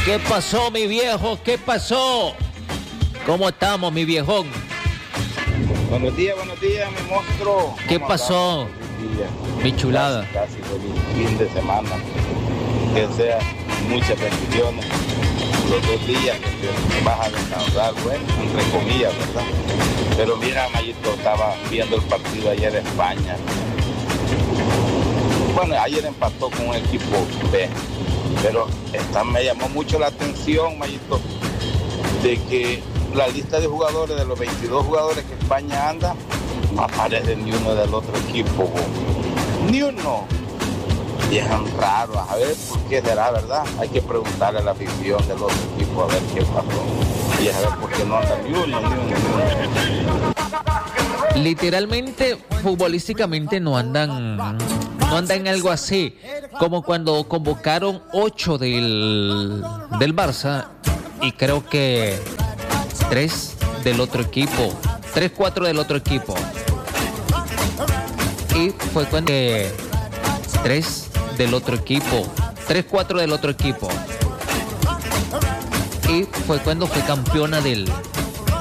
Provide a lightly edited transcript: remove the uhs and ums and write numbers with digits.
¿Qué pasó, mi viejo? ¿Qué pasó? ¿Cómo estamos, mi viejón? Buenos días, mi monstruo. ¿Qué pasó? Mi chulada. Casi feliz fin de semana. Que sea muchas bendiciones. Los 2 días que vas a descansar, bueno, entre comillas, ¿verdad? Pero mira, Mayito, estaba viendo el partido ayer en España. Bueno, ayer empató con un equipo B, pero me llamó mucho la atención, Mayito, de que la lista de jugadores, de los 22 jugadores que España anda, no aparece ni uno del otro equipo, ni uno. Y es raro, a ver por qué será, ¿verdad? Hay que preguntarle a la afición del otro equipo a ver qué pasó. Y a ver por qué no anda ni uno. Literalmente, futbolísticamente no andan algo así, como cuando convocaron 8 del Barça y creo que 3 del otro equipo, 3, 4 del otro equipo. Y fue cuando 3 del otro equipo, 3, 4 del otro equipo. Y fue cuando fue campeona del